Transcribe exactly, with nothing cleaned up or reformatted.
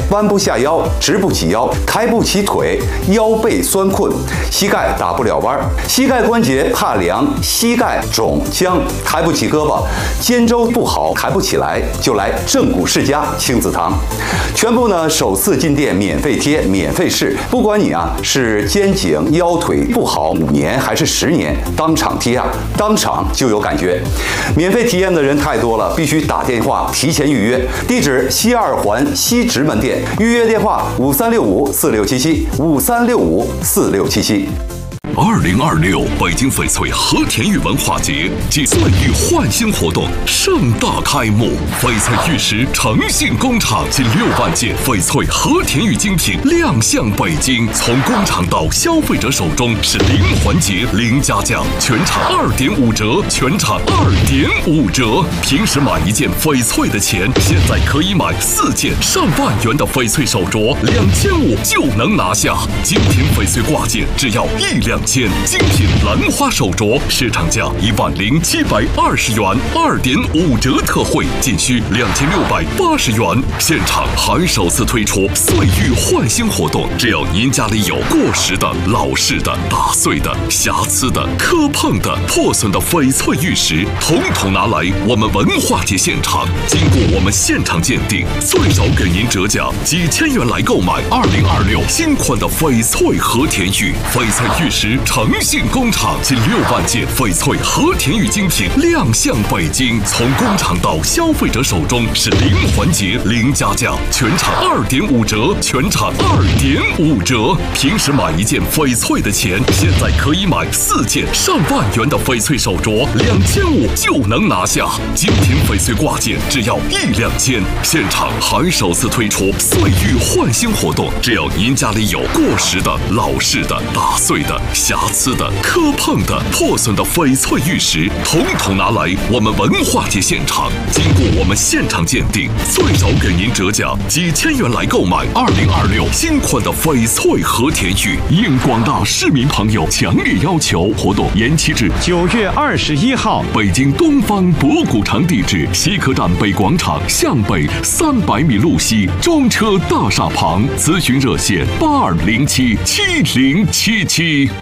弯不下腰，直不起腰，抬不起腿，腰背酸困，膝盖打不了弯，膝盖关节怕凉，膝盖肿僵，抬不起胳膊，肩周不好，抬不起来，就来正骨世家亲子堂，全部呢首次进店免费贴，免费试，不管你啊是肩颈腰腿不好五年还是十年，当场贴啊，当场就有感觉。免费体验的人太多了，必须打电话提前预约。地址西二环西直门店，预约电话五三六五四六七七五三六五四六七七。 二零二六北京翡翠和田玉文化节暨岁玉焕新活动盛大开幕，翡翠玉石诚信工厂近六万件翡翠和田玉精品亮相北京，从工厂到消费者手中是零环节零加价，全场二点五折，全场二点五折。平时买一件翡翠的钱，现在可以买四件上万元的翡翠手镯，两千五就能拿下。精品翡翠挂件只要一两。精品兰花手镯市场价一万零七百二十元，二点五折特惠，仅需两千六百八十元。现场还首次推出岁玉焕新活动，只要您家里有过时的、老式的、打碎的、瑕疵的、磕碰的、破损的翡翠玉石，统统拿来我们文化节现场，经过我们现场鉴定，最少给您折价几千元来购买二零二六新款的翡翠和田玉。翡翠玉石诚信工厂近六万件翡翠和田玉精品亮相北京，从工厂到消费者手中是零环节零加价，全场二点五折，全场二点五折。平时买一件翡翠的钱，现在可以买四件上万元的翡翠手镯，两千五就能拿下。精品翡翠挂件只要一两千，现场还首次推出岁玉焕新活动，只要您家里有过时的、老式的、打碎的、瑕疵的、磕碰的、破损的翡翠玉石，统统拿来我们文化节现场，经过我们现场鉴定，最少给您折价几千元来购买二零二六新款的翡翠和田玉。应广大市民朋友强烈要求，活动延期至九月二十一号。 北京东方博古城地址：西客站北广场向北三百米路西，中车大厦旁。咨询热线：八二零七七零七七。